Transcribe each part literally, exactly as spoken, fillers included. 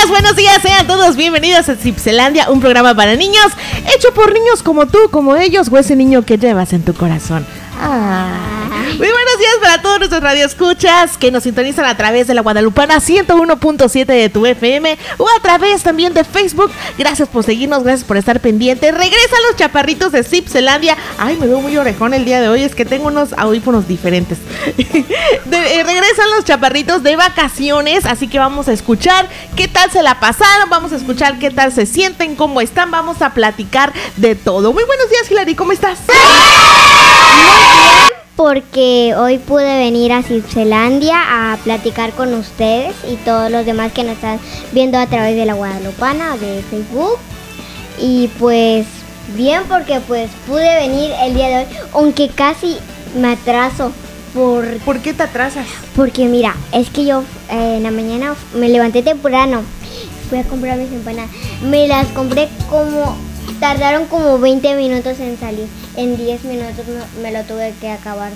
días, buenos días, sean todos bienvenidos a Zipcelandia, un programa para niños, hecho por niños como tú, como ellos, o ese niño que llevas en tu corazón. Ah. Muy buenos días para todos nuestros radioescuchas que nos sintonizan a través de la Guadalupana ciento uno punto siete de tu F M o a través también de Facebook. Gracias por seguirnos, gracias por estar pendientes. Regresan los chaparritos de Zipcelandia. Ay, me veo muy orejón el día de hoy, es que tengo unos audífonos diferentes. de, eh, regresan los chaparritos de vacaciones, así que vamos a escuchar qué tal se la pasaron, vamos a escuchar qué tal se sienten, cómo están, vamos a platicar de todo. Muy buenos días, Hilary, ¿cómo estás? Muy bien, porque hoy pude venir a Zipcelandia a platicar con ustedes y todos los demás que nos están viendo a través de la Guadalupana, de Facebook. Y pues bien, porque pues pude venir el día de hoy, aunque casi me atraso. Por, ¿Por qué te atrasas? Porque mira, es que yo eh, en la mañana me levanté temprano, fui a comprar mis empanadas. Me las compré como... Tardaron como veinte minutos en salir. En diez minutos me, me lo tuve que acabar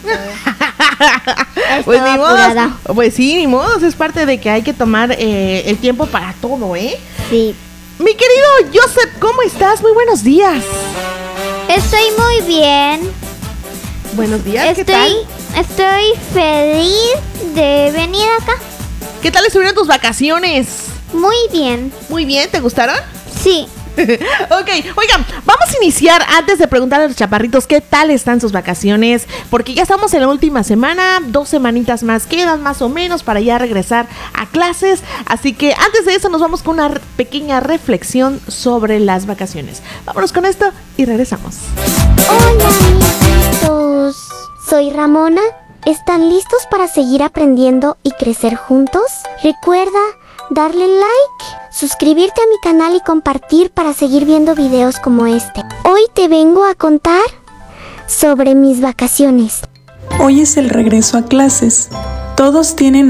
todo. Pues ni modo. Pues sí, ni modo. Es parte de que hay que tomar eh, el tiempo para todo, ¿eh? Sí. Mi querido Joseph, ¿cómo estás? Muy buenos días. Estoy muy bien. Buenos días, ¿qué estoy, tal? Estoy feliz de venir acá. ¿Qué tal estuvieron tus vacaciones? Muy bien. Muy bien, ¿te gustaron? Sí. Ok, oigan, vamos a iniciar antes de preguntar a los chaparritos qué tal están sus vacaciones, porque ya estamos en la última semana, dos semanitas más quedan más o menos para ya regresar a clases, así que antes de eso nos vamos con una pequeña reflexión sobre las vacaciones. Vámonos con esto y regresamos. Hola amiguitos, soy Ramona. ¿Están listos para seguir aprendiendo y crecer juntos? Recuerda darle like, suscribirte a mi canal y compartir para seguir viendo videos como este. Hoy te vengo a contar sobre mis vacaciones. Hoy es el regreso a clases. Todos tienen